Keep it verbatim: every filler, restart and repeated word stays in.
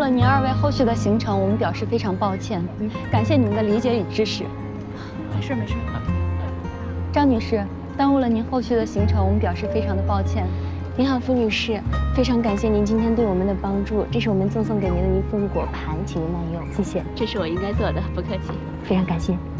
您二位后续的行程，我们表示非常抱歉，感谢你们的理解与支持。 没事没事。 张女士，耽误了您后续的行程，我们表示非常的抱歉。 您好，付女士，非常感谢您今天对我们的帮助，这是我们赠送给您的一份果盘，请您慢用，谢谢。 这是我应该做的，不客气。 非常感谢。